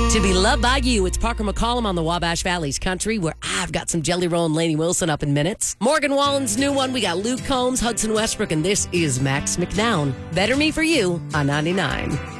To be loved by you, it's Parker McCollum on the Wabash Valley's Country, where I've got some Jelly Roll and Lainey Wilson up in minutes. Morgan Wallen's new one. We got Luke Combs, Hudson Westbrook, and this is Max McNown. Better Me for You on 99.